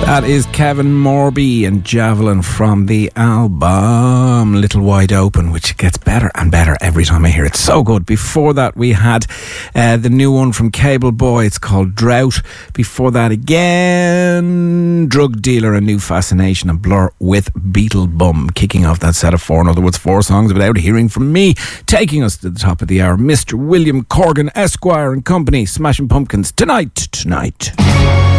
That is Kevin Morby and Javelin from the album Little Wide Open, which gets better and better every time I hear it. So good. Before that, we had the new one from Cable Boy. It's called Drought. Before that, again, Drug Dealer, A New Fascination, and Blur with Beetle Bum. Kicking off that set of four, in other words, 4 songs without hearing from me. Taking us to the top of the hour, Mr. William Corgan, Esquire and Company, Smashing Pumpkins, Tonight.